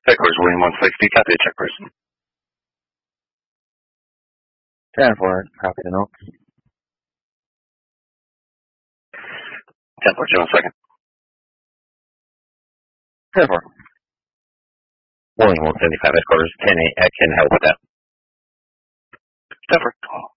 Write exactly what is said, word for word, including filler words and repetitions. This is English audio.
Headquarters, William one sixty, copy the checkers. ten four, copy the note. ten four, two one second. ten four. William one seventy-five, headquarters, ten eight, I can help with that. ten four.